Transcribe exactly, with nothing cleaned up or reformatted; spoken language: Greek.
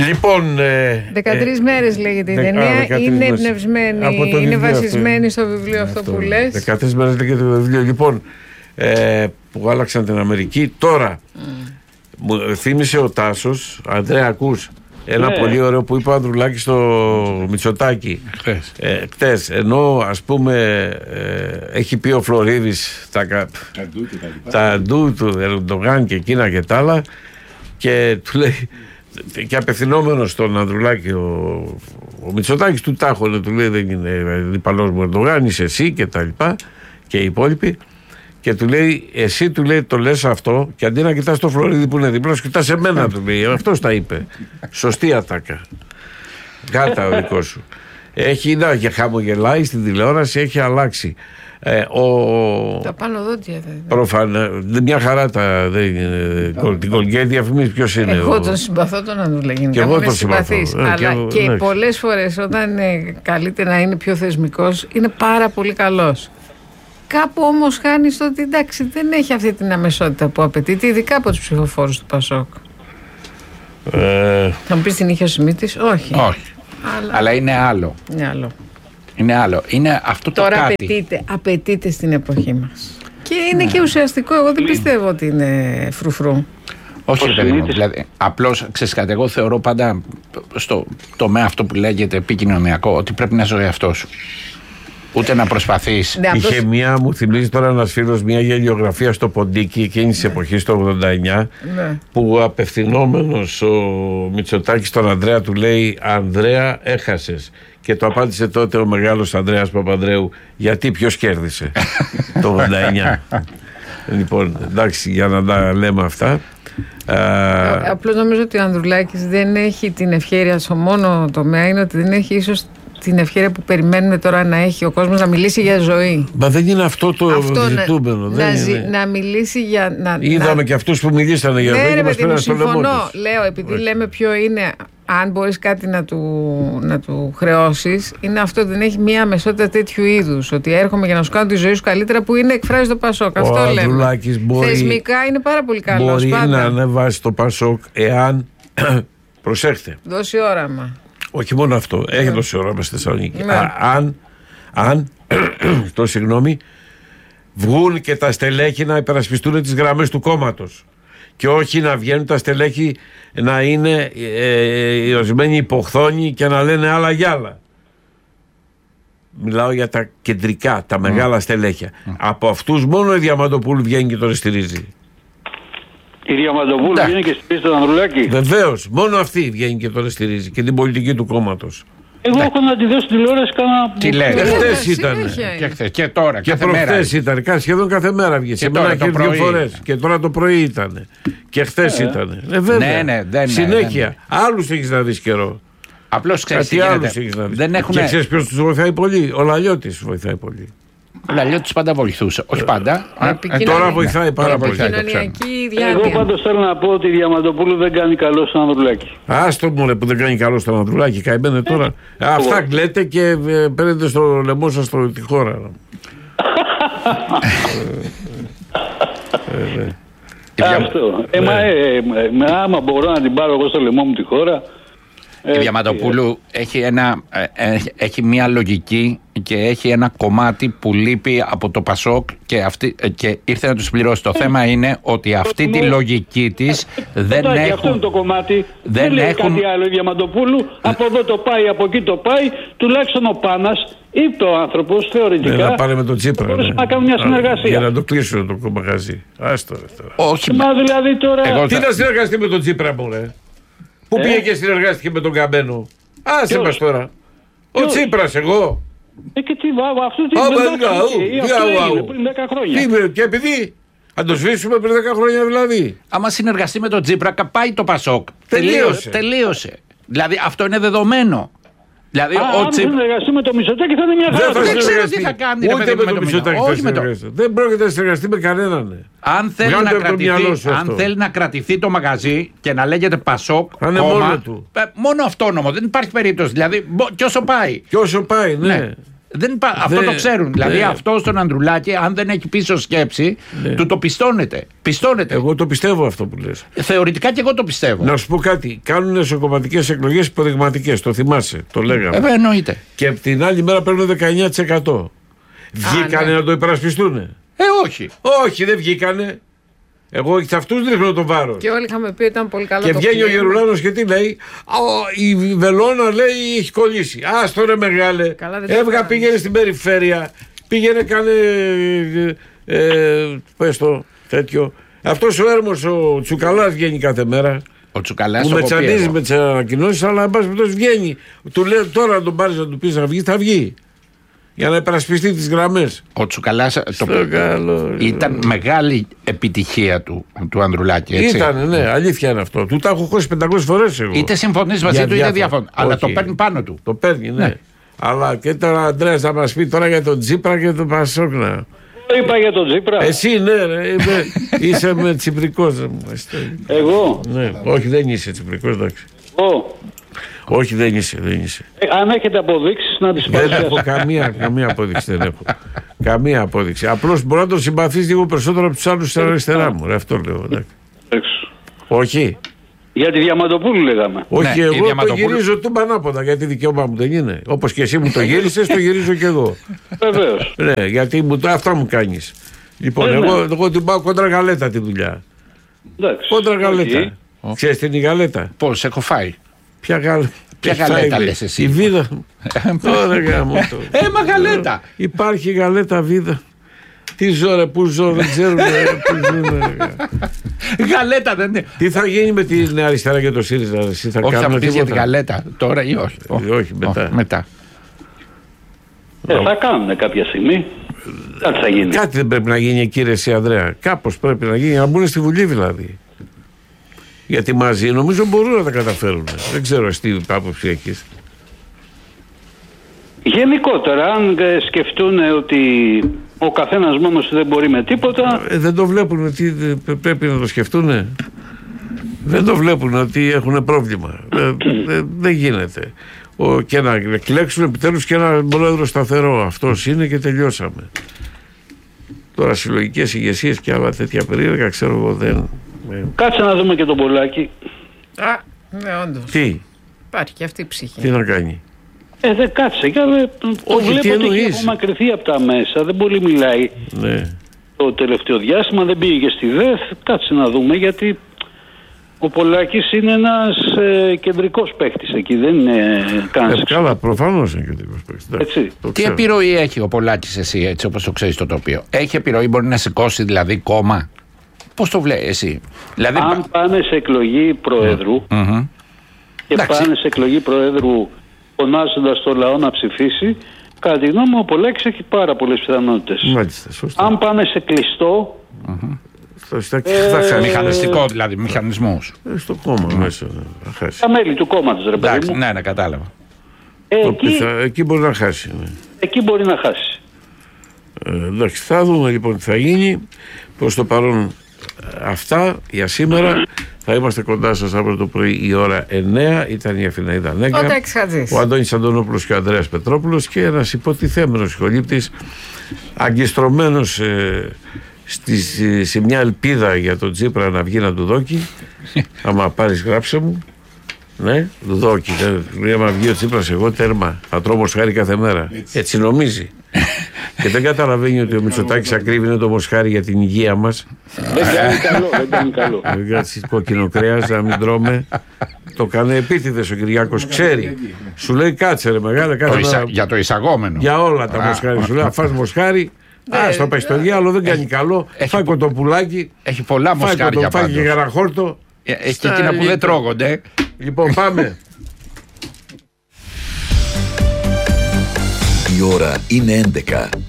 Λοιπόν. Ε, δεκατρείς ε, μέρες λέγεται η ταινία. Είναι εμπνευσμένη. Είναι βασισμένη αυτό. στο βιβλίο αυτό, αυτό που λες. δεκατρείς μέρες λέγεται το βιβλίο. Λοιπόν, ε, που άλλαξαν την Αμερική. Τώρα, mm. μου θύμισε ο Τάσος, Ανδρέα, ακούς. Ένα ναι. πολύ ωραίο που είπε ο Ανδρουλάκης στο Μητσοτάκη χτες. Ε, χτες, ενώ ας πούμε ε, έχει πει ο Φλωρίδης τα, τα ντου του Ερντογάν και εκείνα και τα άλλα, και του λέει, και απευθυνόμενος στον Ανδρουλάκη ο, ο Μητσοτάκης του τάχωνε, του λέει δεν είναι διπαλός μου Ερντογάν, είσαι εσύ και τα λοιπά και οι υπόλοιποι, και του λέει εσύ, του λέει το λες αυτό, και αντί να κοιτάς το Φλωρίδη που είναι δίπλα σου, κοιτάς εμένα, του λέει. Αυτός τα είπε. Σωστή ατάκα. Γάτα ο δικός σου. Έχει να και χαμογελάει στην τηλεόραση, έχει αλλάξει. Ε, ο... Τα πάνω δόντια θα είναι. Προφανώς. Μια χαρά τα. Δεν, την Κολγκέιτ διαφημίζει ποιος είναι. Εγώ τον συμπαθώ τον Ανδρουλάκη. Και εγώ τον συμπαθώ. Αλλά και, και ναι. πολλές φορές όταν είναι καλύτερα να είναι πιο θεσμικός, είναι πάρα πολύ καλός. Κάπου όμως χάνεις το ότι εντάξει δεν έχει αυτή την αμεσότητα που απαιτείται, ειδικά από τους ψηφοφόρους του Πασόκ. Ε... Θα μου πεις την είχε ο Σιμίτης, όχι. Όχι. Αλλά... Αλλά είναι άλλο. Είναι άλλο. Είναι άλλο. Είναι αυτό το Τώρα κάτι. απαιτείται, απαιτείται στην εποχή μας. Και είναι ναι. και ουσιαστικό. Εγώ δεν πιστεύω ότι είναι φρουφρού. Όχι, ρε παιδί μου. Δηλαδή, απλώς ξέρεις κάτι, εγώ θεωρώ πάντα στο τομέα αυτό που λέγεται επικοινωνιακό ότι πρέπει να ζωή αυτό σου. Ούτε να προσπαθείς. Ναι, είχε απλώς... μία, μου θυμίζει τώρα ένας φίλος, μια γελιογραφία στο Ποντίκι εκείνη τη εποχή το ογδόντα εννιά, ναι. που απευθυνόμενος ο Μητσοτάκης στον Ανδρέα του λέει Ανδρέα έχασες, και το απάντησε τότε ο μεγάλος Ανδρέας Παπανδρέου, γιατί ποιος κέρδισε το ογδόντα εννιά. Λοιπόν, εντάξει, για να τα λέμε αυτά. Απλώς νομίζω ότι ο Ανδρουλάκης δεν έχει την ευχέρεια, στο μόνο τομέα είναι ότι δεν έχει ίσως την ευκαιρία που περιμένουμε τώρα να έχει ο κόσμος να μιλήσει για ζωή. Μα δεν είναι αυτό το ζητούμενο. Να, να, ζη, να μιλήσει για. Να, Είδαμε να... και αυτούς που μιλήσανε για ζωή. Ναι, ρε παιδί μου, συμφωνώ. Λέω, επειδή Όχι. λέμε ποιο είναι, αν μπορείς κάτι να του, να του χρεώσεις, είναι αυτό ότι δεν έχει μία αμεσότητα τέτοιου είδους. Ότι έρχομαι για να σου κάνω τη ζωή σου καλύτερα, που είναι εκφράζει το Πασόκ. Αυτό ο λέμε. Μπορεί, θεσμικά είναι πάρα πολύ καλό. Μπορεί πάντα. να ανεβάσει το Πασόκ εάν. Προσέχτε. Δώσει όραμα. Όχι μόνο αυτό, έχει δώσει όραμα στη Θεσσαλονίκη. Αν, αν το συγγνώμη, βγουν και τα στελέχη να υπερασπιστούν τις γραμμές του κόμματος, και όχι να βγαίνουν τα στελέχη να είναι ε, ορισμένοι υποχθόνοι και να λένε άλλα για άλλα. Μιλάω για τα κεντρικά, τα μεγάλα mm. στελέχια. Mm. Από αυτούς μόνο η Διαμαντοπούλου βγαίνει και τον στηρίζει. Η Διαμαντοπούλου βγαίνει και στηρίζει τον Ανδρουλάκη. Βεβαίως, μόνο αυτή βγαίνει και τον στηρίζει και την πολιτική του κόμματος. Εγώ έχω να τη δω στην τηλεόραση κάνα. Τι λέει. Και χθες ήταν. Και χθες και τώρα. Και προχθές ήταν. Σχεδόν κάθε μέρα βγήκε. Και τώρα και δύο φορές. Και τώρα το πρωί ήταν. Και χθες ε. ήταν. Ε, βέβαια. Ναι, ναι, δεν, συνέχεια. Ναι, ναι. Άλλους έχεις να δεις καιρό. Απλώς ξέρεις τι γίνεται. Και ξέρεις ποιος τους βοηθάει πολύ. Ο Λαλιώτης τους βοηθάει πολύ. Ο Λαλιώτης πάντα βοηθούσε. Όχι πάντα. Ε, τώρα βοηθάει πάρα πολύ. Εγώ πάντως θέλω να πω ότι η Διαμαντοπούλου δεν κάνει καλό στον Ανδρουλάκη. Άστο μου ρε που δεν κάνει καλό στον Ανδρουλάκη. Καημένε τώρα. Ε, Αυτά εγώ. Κλαίτε και παίρνετε στο λαιμό σας τη χώρα. Αυτό. Άμα μπορώ να την πάρω εγώ στο λαιμό μου τη χώρα. Η Διαμαντοπούλου έχει, ένα, ε, έχει μια λογική και έχει ένα κομμάτι που λείπει από το Πασόκ και, αυτή, και ήρθε να του συμπληρώσει. Το θέμα είναι ότι αυτή τη λογική της δεν έχουν. Αυτό είναι το κομμάτι. Δεν, δεν λέει έχουν... κάτι άλλο η Διαμαντοπούλου. Από εδώ το πάει, από εκεί το πάει. Τουλάχιστον ο Πάνας είπε ο άνθρωπος θεωρητικά. Ναι, να πάρει με τον Τσίπρα. Μπορείς ναι. να κάνουμε μια συνεργασία. Για να το κλείσουν το μαγαζί. Άστο τώρα. Όχι. Μα δηλαδή τώρα. Εγώ τι θα... να συνεργαστεί με τον Τσίπρα, μου ρε. Πού ε? πήγε και συνεργάστηκε με τον Καμπένο. Άσε μας τώρα. Ο Τσίπρας, εγώ. Ε, και τι βάβα, αυτό τι έγινε πριν δέκα χρόνια. Και επειδή, αν το σβήσουμε πριν δέκα χρόνια δηλαδή. Άμα συνεργαστεί με τον Τσίπρα, πάει το Πασόκ. Τελείωσε. Τελείωσε. Δηλαδή αυτό είναι δεδομένο. Δηλαδή, Α, ο αν Τσίπ... συνεργαστεί με το Μητσοτάκη θα είναι μια χαρά. Δεν, δεν ξέρω τι θα κάνει. Ούτε ρε, με, με το Μητσοτάκη θα συνεργαστεί. Το... Δεν πρόκειται να συνεργαστεί με κανέναν. Αν θέλει, να κρατηθεί, αν θέλει να κρατηθεί το μαγαζί και να λέγεται Πασόκ, θα είναι κόμμα, μόνο του. Μόνο αυτόνομο. Δεν υπάρχει περίπτωση. Δηλαδή, και όσο πάει. Και όσο πάει, ναι. ναι. Δεν, υπά... Αυτό Δεν, το ξέρουν. Δηλαδή δεν. αυτό στον Ανδρουλάκη, αν δεν έχει πίσω σκέψη, Ναι. του το πιστώνεται. Πιστώνεται. Εγώ το πιστεύω αυτό που λες. Θεωρητικά και εγώ το πιστεύω. Να σου πω κάτι. Κάνουν εσωκομματικές εκλογές υποδειγματικές. Το θυμάσαι. Το λέγαμε. Ε, εννοείται. Και την άλλη μέρα παίρνουν δεκαεννιά τοις εκατό. Βγήκανε ναι. να το υπερασπιστούν. Ε, όχι. Όχι, δεν βγήκανε. Εγώ σε αυτούς ρίχνω το βάρος. Και όλοι είχαμε πει ότι ήταν πολύ καλό. Και το βγαίνει ο κλίμα. Γερουλάνος και τι λέει. «Α, η Βελόνα λέει έχει κολλήσει. Α τώρα μεγάλε. Καλά, δεν το Έβγα, κάνανε. πήγαινε στην περιφέρεια. Πήγαινε, κάνε. Ε, ε, πες το τέτοιο. Αυτός ο έρμος ο Τσουκαλάς βγαίνει κάθε μέρα. Ο Τσουκαλάς Που το με έχω πει τσαντίζει εγώ. με τις ανακοινώσεις, αλλά εν πάση περιπτώσει βγαίνει. Του λέει τώρα να τον πάρεις να του πεις να βγει, θα βγει. Για να υπερασπιστεί τις γραμμές. Ο Τσουκαλάς το... Στο καλό. ήταν μεγάλη επιτυχία του, του Ανδρουλάκη. Έτσι. Ήταν, ναι, αλήθεια είναι αυτό. Του τα έχω χώσει πεντακόσιες φορές εγώ. Είτε συμφωνείς μαζί Για του είτε διάφορα. διαφωνείς. Αλλά το Όχι. παίρνει πάνω του. Το παίρνει, ναι. Ναι. Αλλά και τώρα ο Αντρέας θα μας πει τώρα για τον Τσίπρα και τον Πασόκνα. Το είπα για τον Τσίπρα. Εσύ ναι, ρε, είμαι, είσαι με τσιπρικός. ρε, μου, είστε. Εγώ. Ναι, όχι δεν είσαι τσιπρικός, εντάξει. Εγώ. Όχι δεν είσαι, δεν είσαι. Ε, αν έχετε αποδείξεις να τις Δεν παρουσιάσετε. έχω καμία, καμία απόδειξη, δεν έχω. Καμία απόδειξη. Απλώς μπορεί να τον συμπαθείς λίγο περισσότερο από τους άλλους στα αριστερά μου. Ρε, αυτό λέω. εντάξει. Όχι. Για τη Διαμαντοπούλου λέγαμε. Όχι, Ναι, η εγώ το Διαμαντοπούλου- γυρίζω του ανάποδα γιατί δικαίωμά μου δεν είναι. Όπως και εσύ μου το γύρισες, το γυρίζω κι εγώ. Βεβαίως. Ναι, γιατί μου, αυτά μου κάνεις. Λοιπόν, Ε, ναι. εγώ, εγώ την πάω κόντρα γαλέτα τη δουλειά. Εντάξει. Κόντρα Οκ. γαλέτα. Ξέρεις την η γαλέτα. Πώς, έχω φάει. Ποια, γαλ... Ποια ποια γαλέτα είναι? λες εσύ? Η βίδα. Τώρα γάμο το. Ε, μα γαλέτα. Υπάρχει γαλέτα βίδα. Τι ζω ρε, πού ζω, δεν ξέρουμε ρε, πού ζούμε. Γαλέτα δεν είναι. Τι θα γίνει με την αριστερά και το ΣΥΡΙΖΑ, ρε, εσύ θα Όχι, θα κάνουμε μου πεις για την τίποτα. γαλέτα τώρα ή όχι. Ε, όχι, μετά. μετά. Ε, θα κάνουν κάποια στιγμή. Κάτι θα γίνει. Κάτι δεν πρέπει να γίνει εκεί, ρε, εσύ, Ανδρέα. Κάπως πρέπει να γίνει, να μπουν στη Βουλή δηλαδή. Γιατί μαζί νομίζω μπορούν να τα καταφέρουν. Δεν ξέρω εσύ τι άποψη έχεις. Γενικότερα, αν ε, σκεφτούν ότι ο καθένας μόνος του δεν μπορεί με τίποτα, Ε, δεν το βλέπουν ότι ε, πρέπει να το σκεφτούν. Δεν το βλέπουν ότι έχουν πρόβλημα. Ε, ε, δεν γίνεται. Ο, και να εκλέξουν επιτέλους και ένα πρόεδρο σταθερό. Αυτός είναι και τελειώσαμε. Τώρα συλλογικές ηγεσίες και άλλα τέτοια περίεργα ξέρω εγώ δεν. Ε, κάτσε να δούμε και τον Πολάκη. Α, ναι, όντως. τι, Υπάρχει και αυτή η ψυχή. τι να κάνει. Ε, δεν κάτσε. Και, ε, το Όχι, τι βλέπω ότι έχει εννοείς? απομακρυνθεί από τα μέσα. Δεν πολύ μιλάει Ναι. το τελευταίο διάστημα. Δεν πήγε στη ΔΕΘ. Κάτσε να δούμε γιατί ο Πολάκης είναι ένας ε, κεντρικός παίκτης εκεί. Δεν είναι κανένας. Ε, καλά, προφανώς είναι και ο τύπος παίκτης. Εντάξει, Έτσι. το Τι ξέρω. επιρροή έχει ο Πολάκης εσύ, έτσι όπως το ξέρεις το τοπίο. Έχει επιρροή, μπορεί να σηκώσει δηλαδή κόμμα. Πώς το βλέπεις εσύ. Δηλαδή, Αν πάνε σε εκλογή προέδρου Μμμ. και Εντάξει. πάνε σε εκλογή προέδρου φωνάζοντας το λαό να ψηφίσει, κατά τη γνώμη μου ο Πολάκης έχει πάρα πολλές πιθανότητες. Μάλιστα, σωστά. Αν πάνε σε κλειστό, Σωστά, και Ε, θα χάσει. Μηχανιστικό δηλαδή, μηχανισμούς. Ε, στο κόμμα μέσα ναι, θα χάσει. τα μέλη του κόμματος, ρε παιδί Εντάξει, μου, ναι, ναι, κατάλαβα. ε, Το εκεί, πιθα- Εκεί μπορεί να χάσει. Ναι. εκεί μπορεί να χάσει. Ε, εντάξει, θα δούμε λοιπόν τι θα γίνει. Προς το παρόν ε, αυτά για σήμερα. Θα είμαστε κοντά σας αύριο το πρωί η ώρα εννέα. Ήταν η Αθηναίδα Νέγκα, Ο Τάκης Χατζής. ο Αντώνης Αντωνόπουλος και ο Ανδρέας Πετρόπουλος και ένας υποτιθέμενος σχολήπτης αγκιστρωμένος ε, στη, σε, σε μια ελπίδα για τον Τσίπρα να βγει να του δόκει. Άμα πάρεις γράψε μου. Ναι, του δόκει. Λέει, άμα βγει ο Τσίπρας εγώ τέρμα. Θα τρώω μοσχάρι κάθε μέρα. Έτσι νομίζει. Και δεν καταλαβαίνει ότι ο Μητσοτάκης ακρίβει το μοσχάρι για την υγεία μας. Δεν κάνει καλό, δεν κάνει καλό. Δεν κάτσει κόκκινο κρέας να μην τρώμε. Το κάνει επίτηδες ο Κυριάκος. Ξέρει. Σου λέει κάτσε ρε μεγάλε. Το Κάθε εισα- μέρα, Για το εισαγόμενο. για όλα τα Α, μοσχάρι. Σου λέει α, αν φας μοσχάρι. Α, στο πάει στο διάλογο, δεν κάνει καλό. έχει Φάει πο- κοτοπουλάκι. Έχει πολλά Φάει μοσχάρια κοτο- φάει πάντως. και γαραχόρτο. Ε, Έχει και Στα εκείνα που δεν λίτρα. τρώγονται. Λοιπόν, πάμε. Η ώρα είναι έντεκα.